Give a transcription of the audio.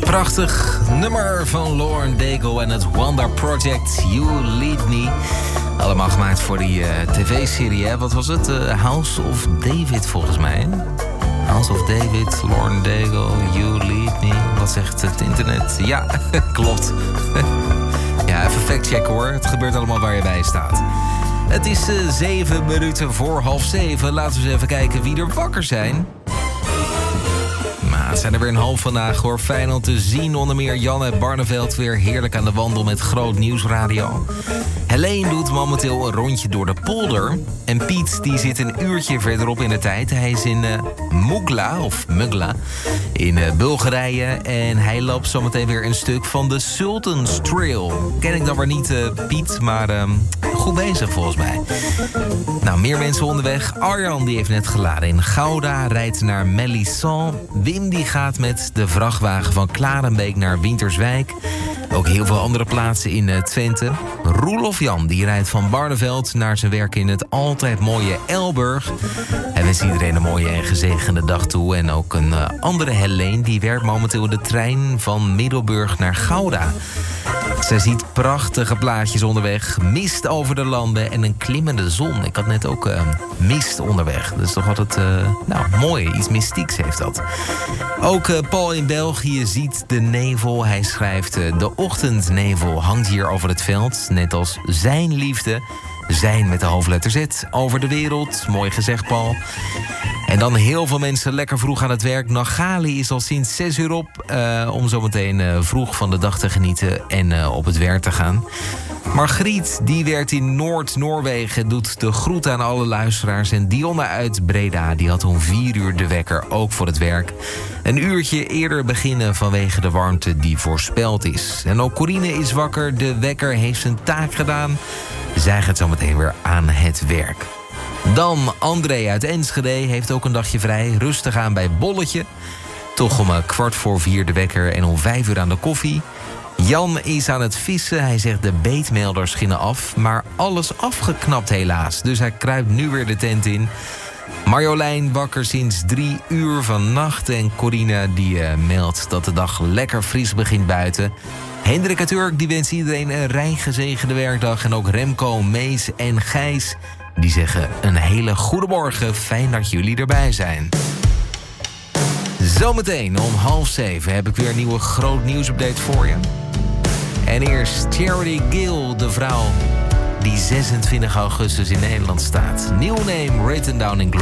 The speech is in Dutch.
Prachtig nummer van Lauren Daigle en het Wanda Project, You Lead Me. Allemaal gemaakt voor die tv-serie, hè? Wat was het? House of David, volgens mij. House of David, Lauren Daigle, You Lead Me. Wat zegt het internet? Ja, klopt. Ja, even factchecken hoor. Het gebeurt allemaal waar je bij staat. Het is 7 minuten voor 6:30. Laten we eens even kijken wie er wakker zijn. Het zijn er weer een half vandaag hoor. Fijn om te zien. Onder meer Janne Barneveld weer heerlijk aan de wandel met Groot Nieuwsradio. Helene doet momenteel een rondje door de polder. En Piet die zit een uurtje verderop in de tijd. Hij is in Mugla in Bulgarije. En hij loopt zometeen weer een stuk van de Sultan's Trail. Ken ik dan maar niet, Piet, maar goed bezig volgens mij. Nou, meer mensen onderweg. Arjan die heeft net geladen in Gouda, rijdt naar Melisson. Wim die gaat met de vrachtwagen van Klarenbeek naar Winterswijk. Ook heel veel andere plaatsen in Twente. Roelof Jan die rijdt van Barneveld naar zijn werk in het altijd mooie Elburg. Hij wens iedereen een mooie en gezegende dag toe. En ook een andere Helene die werkt momenteel in de trein van Middelburg naar Gouda. Zij ziet prachtige plaatjes onderweg, mist over de landen en een klimmende zon. Ik had net ook mist onderweg. Dus toch altijd mooi, iets mystieks heeft dat. Ook Paul in België ziet de nevel. Hij schrijft, de ochtendnevel hangt hier over het veld. Net als zijn liefde, zijn met de hoofdletter Z, over de wereld. Mooi gezegd, Paul. En dan heel veel mensen lekker vroeg aan het werk. Nagali is al sinds 6 uur op om zometeen vroeg van de dag te genieten en op het werk te gaan. Margriet, die werkt in Noord-Noorwegen, doet de groet aan alle luisteraars. En Dionne uit Breda, die had om 4 uur de wekker, ook voor het werk. Een uurtje eerder beginnen vanwege de warmte die voorspeld is. En ook Corine is wakker, de wekker heeft zijn taak gedaan. Zij gaat zometeen weer aan het werk. Dan André uit Enschede heeft ook een dagje vrij. Rustig aan bij Bolletje. Toch om 4:15 de wekker en om 5 uur aan de koffie. Jan is aan het vissen. Hij zegt de beetmelders gingen af, maar alles afgeknapt helaas. Dus hij kruipt nu weer de tent in. Marjolein wakker sinds 3 uur vannacht. En Corina die meldt dat de dag lekker fris begint buiten. Hendrik uit Urk die wenst iedereen een rijgezegende werkdag. En ook Remco, Mees en Gijs die zeggen een hele goede morgen. Fijn dat jullie erbij zijn. Zometeen om 6:30 heb ik weer een nieuwe Groot Nieuws-update voor je. En eerst Charity Gill, de vrouw die 26 augustus in Nederland staat. New name written down in glory.